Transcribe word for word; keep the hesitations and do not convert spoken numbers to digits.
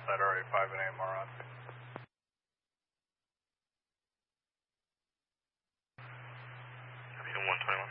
Side R A five and A M R on. Avion one twenty-one.